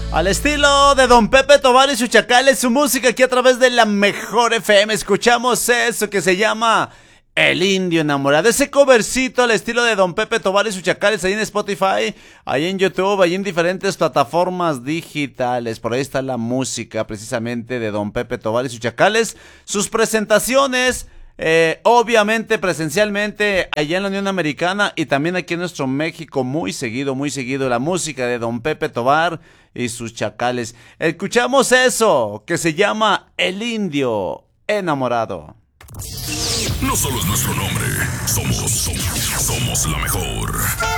Al estilo de Don Pepe Tobar y sus Chacales, su música aquí a través de la Mejor FM. Escuchamos eso que se llama El Indio Enamorado. Ese covercito al estilo de Don Pepe Tobar y sus Chacales ahí en Spotify, ahí en YouTube, ahí en diferentes plataformas digitales. Por ahí está la música precisamente de Don Pepe Tobar y sus Chacales. Sus presentaciones, obviamente presencialmente allá en la Unión Americana y también aquí en nuestro México, muy seguido la música de Don Pepe Tobar y sus Chacales. Escuchamos eso que se llama El Indio Enamorado. No solo es nuestro nombre, somos la mejor.